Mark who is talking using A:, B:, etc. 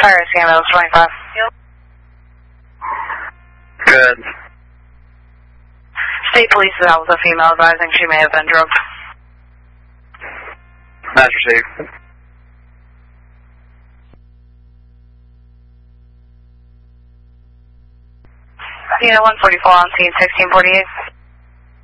A: Fire ambulance 25.
B: Good.
A: State police is out with a female advising she may have been drugged.
B: That's received.
A: Yeah, 144 on scene, 1648.